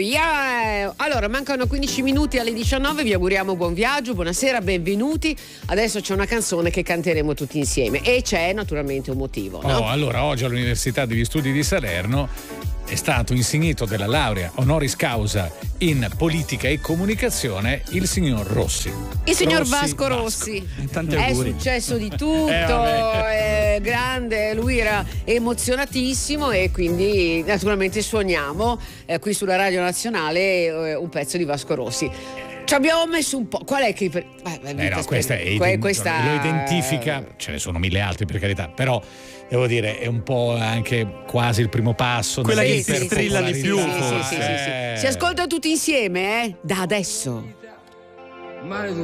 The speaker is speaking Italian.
Allora, mancano 15 minuti alle 19, vi auguriamo buon viaggio, buonasera, benvenuti. Adesso c'è una canzone che canteremo tutti insieme e c'è naturalmente un motivo, no? Allora, oggi all'Università degli Studi di Salerno è stato insignito della laurea honoris causa in politica e comunicazione il signor Rossi. Il signor Vasco Rossi. Tanti è auguri. successo di tutto, è grande, lui era emozionatissimo e quindi naturalmente suoniamo qui sulla Radio Nazionale un pezzo di Vasco Rossi. Ci abbiamo messo un po'. Qual è che. Questa lo identifica, ce ne sono mille altri per carità, però devo dire è un po' anche quasi il primo passo. Quella che si strilla di più. Sì. Si ascolta tutti insieme, da adesso.